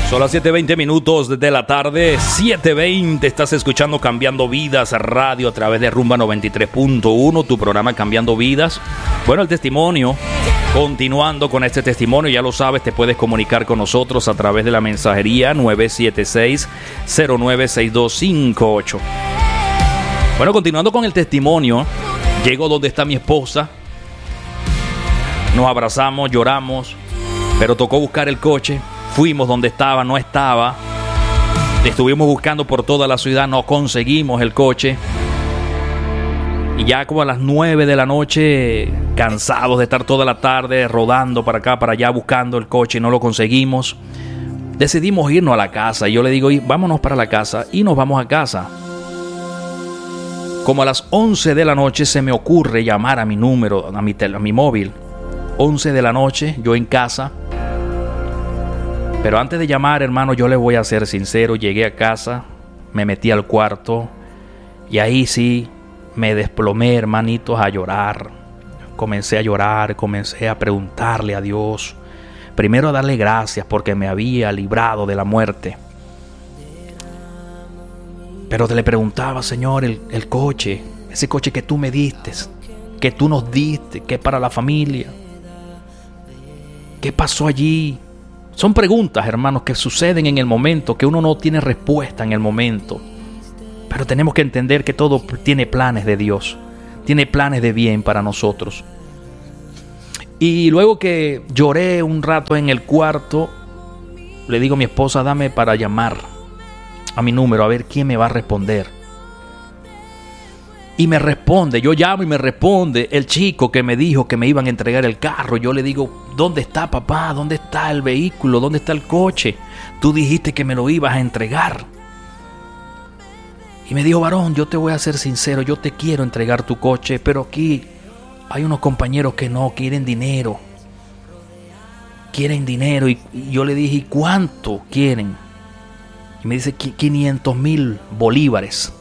Son las 7:20 minutos de la tarde, 7:20, estás escuchando Cambiando Vidas Radio a través de Rumba 93.1, tu programa Cambiando Vidas. Bueno, el testimonio, continuando con este testimonio, ya lo sabes, te puedes comunicar con nosotros a través de la mensajería 976-096258. Bueno, continuando con el testimonio, llego donde está mi esposa, nos abrazamos, lloramos, pero tocó buscar el coche. Fuimos donde estaba, no estaba. Estuvimos buscando por toda la ciudad, no conseguimos el coche. Y ya como a las 9 de la noche, cansados de estar toda la tarde rodando para acá, para allá, buscando el coche y no lo conseguimos, decidimos irnos a la casa. Y yo le digo, vámonos para la casa, y nos vamos a casa. Como a las 11 de la noche se me ocurre llamar a mi número, a mi móvil. 11 de la noche, yo en casa. Pero antes de llamar, hermano, yo les voy a ser sincero. Llegué a casa, me metí al cuarto y ahí sí me desplomé, hermanitos, a llorar. Comencé a llorar, comencé a preguntarle a Dios. Primero a darle gracias porque me había librado de la muerte. Pero le preguntaba, Señor, el coche, ese coche que tú me diste, que tú nos diste, que es para la familia. ¿Qué pasó allí? Son preguntas, hermanos, que suceden en el momento, que uno no tiene respuesta en el momento. Pero tenemos que entender que todo tiene planes de Dios, tiene planes de bien para nosotros. Y luego que lloré un rato en el cuarto, le digo a mi esposa, dame para llamar a mi número, a ver quién me va a responder. Y me responde, yo llamo y me responde el chico que me dijo que me iban a entregar el carro. Yo le digo, ¿dónde está, papá? ¿Dónde está el vehículo? ¿Dónde está el coche? Tú dijiste que me lo ibas a entregar. Y me dijo, varón, yo te voy a ser sincero, yo te quiero entregar tu coche, pero aquí hay unos compañeros que no quieren dinero. Quieren dinero. Y yo le dije, ¿y cuánto quieren? Y me dice, 500,000 bolívares.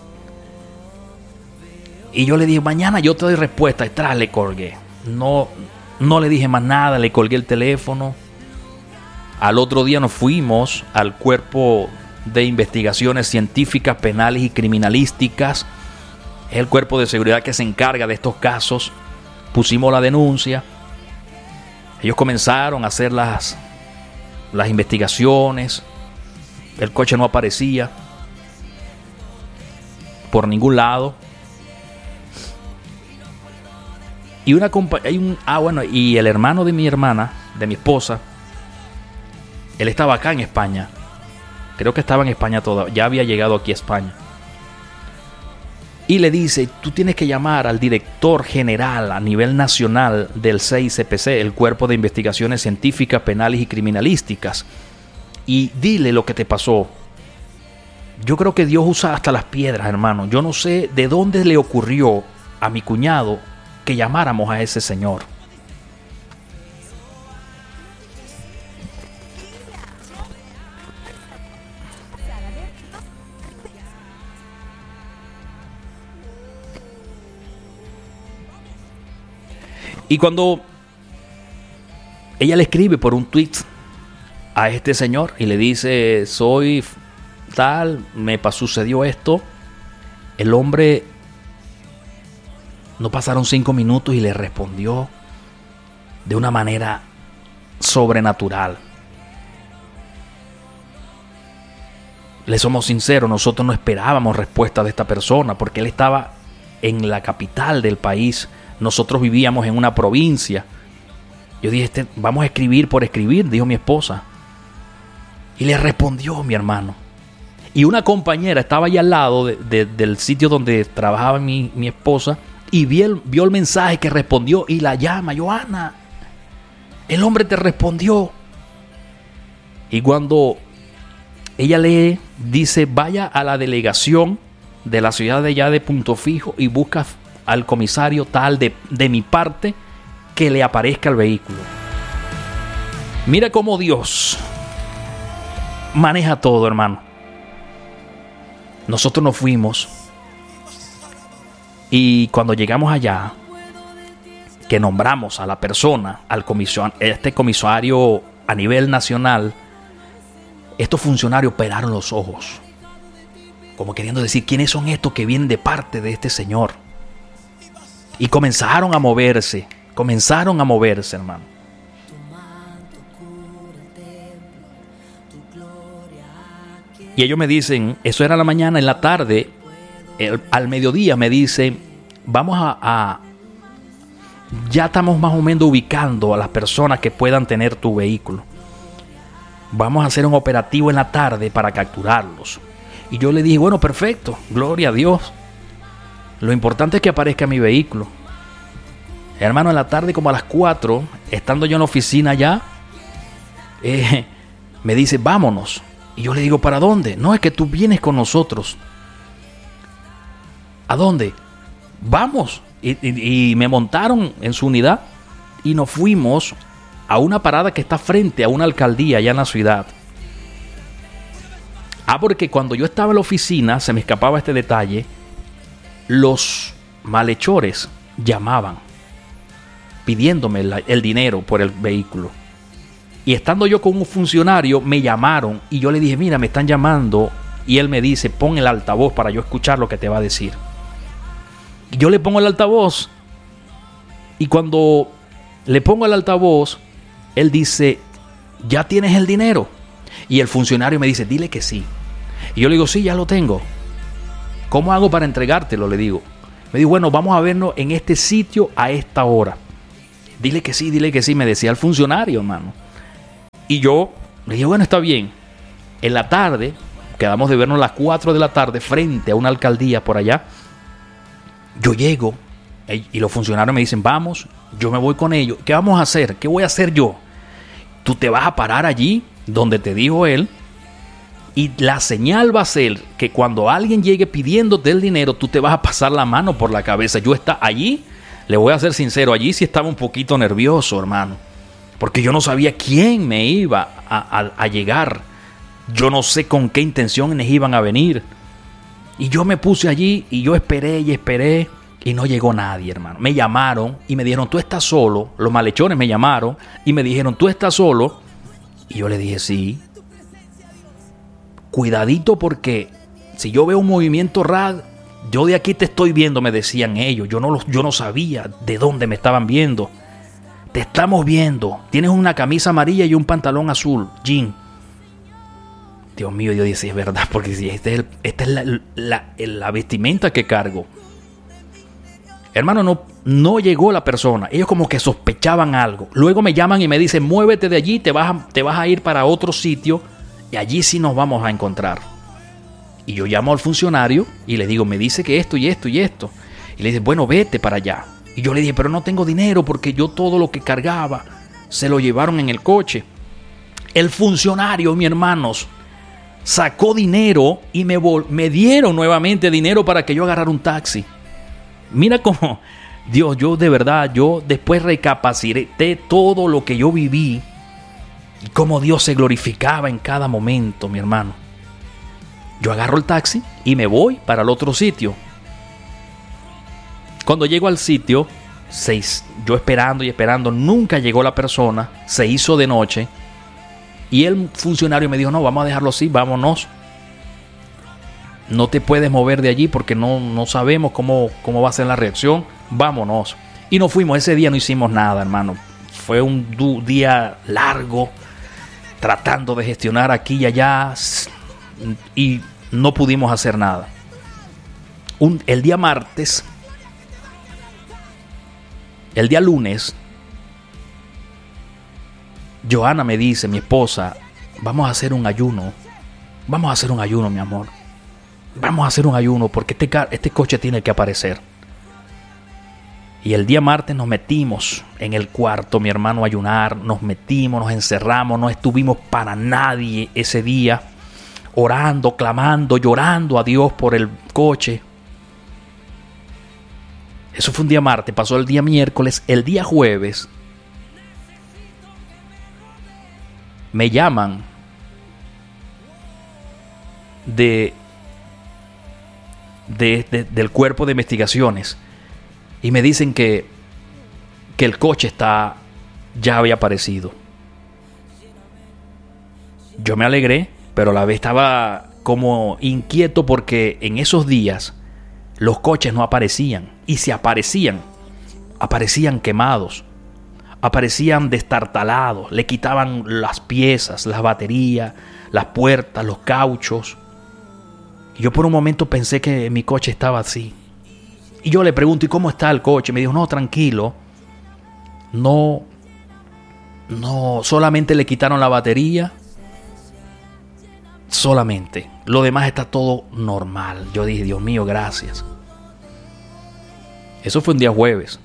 Y yo le dije, mañana yo te doy respuesta. Y tras le colgué. No le dije más nada, le colgué el teléfono. Al otro día nos fuimos al Cuerpo de Investigaciones Científicas, Penales y Criminalísticas. Es el cuerpo de seguridad que se encarga de estos casos. Pusimos la denuncia. Ellos comenzaron a hacer las investigaciones. El coche no aparecía por ningún lado. Y y el hermano de mi hermana, de mi esposa, él estaba acá en España. Creo que estaba en España todavía, ya había llegado aquí a España. Y le dice, tú tienes que llamar al director general a nivel nacional del CICPC, el Cuerpo de Investigaciones Científicas, Penales y Criminalísticas, y dile lo que te pasó. Yo creo que Dios usa hasta las piedras, hermano. Yo no sé de dónde le ocurrió a mi cuñado que llamáramos a ese señor. Y cuando ella le escribe por un tweet a este señor y le dice, soy tal, sucedió esto, el hombre, no pasaron 5 minutos y le respondió de una manera sobrenatural. Le somos sinceros, nosotros no esperábamos respuesta de esta persona porque él estaba en la capital del país. Nosotros vivíamos en una provincia. Yo dije, vamos a escribir por escribir, dijo mi esposa. Y le respondió mi hermano. Y una compañera estaba allá al lado del sitio donde trabajaba mi esposa y vio el mensaje que respondió y la llama, Joana, el hombre te respondió. Y cuando ella lee, dice, vaya a la delegación de la ciudad de allá de Punto Fijo y busca al comisario tal de mi parte que le aparezca el vehículo. Mira cómo Dios maneja todo, hermano. Nosotros nos fuimos y cuando llegamos allá, que nombramos a la persona, este comisario a nivel nacional, estos funcionarios pelaron los ojos, como queriendo decir, ¿quiénes son estos que vienen de parte de este señor? Y comenzaron a moverse, hermano. Y ellos me dicen, eso era la mañana, en la tarde, al mediodía me dicen, ya estamos más o menos ubicando a las personas que puedan tener tu vehículo. Vamos a hacer un operativo en la tarde para capturarlos. Y yo le dije, bueno, perfecto, gloria a Dios. Lo importante es que aparezca mi vehículo. Hermano, en la tarde como a las 4, estando yo en la oficina ya, me dice, vámonos. Y yo le digo, ¿para dónde? No, es que tú vienes con nosotros. ¿A dónde? Vamos. Y me montaron en su unidad y nos fuimos a una parada que está frente a una alcaldía allá en la ciudad. Porque cuando yo estaba en la oficina, se me escapaba este detalle, los malhechores llamaban pidiéndome el dinero por el vehículo. Y estando yo con un funcionario, me llamaron y yo le dije, mira, me están llamando. Y él me dice, pon el altavoz para yo escuchar lo que te va a decir. Y yo le pongo el altavoz. Y cuando le pongo el altavoz, él dice, ¿ya tienes el dinero? Y el funcionario me dice, dile que sí. Y yo le digo, sí, ya lo tengo. ¿Cómo hago para entregártelo? Le digo. Me dijo, bueno, vamos a vernos en este sitio a esta hora. Dile que sí, me decía el funcionario, hermano. Y yo le dije, bueno, está bien. En la tarde, quedamos de vernos a las 4 de la tarde frente a una alcaldía por allá. Yo llego y los funcionarios me dicen, vamos, yo me voy con ellos. ¿Qué vamos a hacer? ¿Qué voy a hacer yo? Tú te vas a parar allí donde te dijo él y la señal va a ser que cuando alguien llegue pidiéndote el dinero, tú te vas a pasar la mano por la cabeza. Yo estaba allí, le voy a ser sincero, allí sí estaba un poquito nervioso, hermano, porque yo no sabía quién me iba a llegar. Yo no sé con qué intenciones iban a venir. Y yo me puse allí y yo esperé y no llegó nadie, hermano. Me llamaron y me dijeron, ¿tú estás solo? Los malhechores me llamaron y me dijeron, ¿tú estás solo? Y yo le dije, sí. Cuidadito porque si yo veo un movimiento raro, yo de aquí te estoy viendo, me decían ellos. Yo no sabía de dónde me estaban viendo. Te estamos viendo. Tienes una camisa amarilla y un pantalón azul, jean. Dios mío, yo dije, es verdad, porque si esta es la vestimenta que cargo. Hermano, no llegó la persona. Ellos como que sospechaban algo. Luego me llaman y me dicen, muévete de allí, te vas a ir para otro sitio y allí sí nos vamos a encontrar. Y yo llamo al funcionario y le digo, me dice que esto y esto y esto. Y le dice, bueno, vete para allá. Y yo le dije, pero no tengo dinero porque yo todo lo que cargaba se lo llevaron en el coche. El funcionario, mis hermanos, sacó dinero y me dieron nuevamente dinero para que yo agarrara un taxi. Mira cómo Dios, yo de verdad, yo después recapacité todo lo que yo viví y cómo Dios se glorificaba en cada momento, mi hermano. Yo agarro el taxi y me voy para el otro sitio. Cuando llego al sitio, yo esperando, nunca llegó la persona, se hizo de noche. Y el funcionario me dijo, no, vamos a dejarlo así, vámonos. No te puedes mover de allí porque no sabemos cómo va a ser la reacción. Vámonos. Y nos fuimos. Ese día no hicimos nada, hermano. Fue un día largo, tratando de gestionar aquí y allá. Y no pudimos hacer nada. El día martes, el día lunes, Johanna me dice, mi esposa, vamos a hacer un ayuno. Vamos a hacer un ayuno, mi amor. Vamos a hacer un ayuno porque este coche tiene que aparecer. Y el día martes nos metimos en el cuarto, mi hermano, a ayunar. Nos metimos, nos encerramos, no estuvimos para nadie ese día. Orando, clamando, llorando a Dios por el coche. Eso fue un día martes, pasó el día miércoles. El día jueves me llaman del cuerpo de investigaciones y me dicen que el coche ya había aparecido. Yo me alegré pero a la vez estaba como inquieto porque en esos días los coches no aparecían. Y si aparecían, aparecían quemados, aparecían destartalados, le quitaban las piezas, las baterías, las puertas, los cauchos. Y yo por un momento pensé que mi coche estaba así. Y yo le pregunto, ¿y cómo está el coche? Me dijo, no, tranquilo. No, solamente le quitaron la batería. Solamente. Lo demás está todo normal. Yo dije, Dios mío, gracias. Eso fue un día jueves.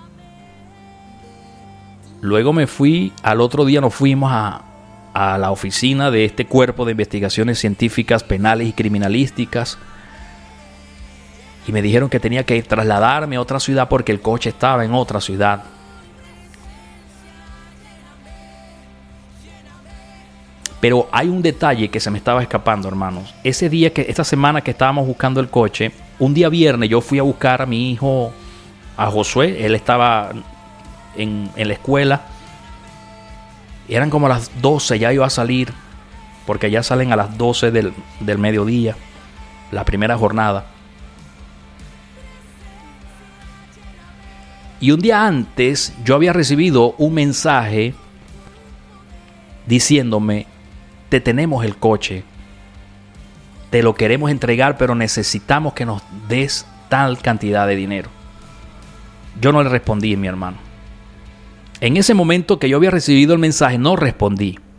Luego me fui, al otro día nos fuimos a la oficina de este cuerpo de investigaciones científicas, penales y criminalísticas. Y me dijeron que tenía que trasladarme a otra ciudad porque el coche estaba en otra ciudad. Pero hay un detalle que se me estaba escapando, hermanos. Esta semana que estábamos buscando el coche, un día viernes yo fui a buscar a mi hijo, a Josué. Él estaba en la escuela. Eran como las 12, ya iba a salir, porque ya salen a las 12 del mediodía, la primera jornada. Y un día antes yo había recibido un mensaje diciéndome, te tenemos el coche, te lo queremos entregar, pero necesitamos que nos des tal cantidad de dinero. Yo no le respondí, mi hermano. En ese momento que yo había recibido el mensaje, no respondí.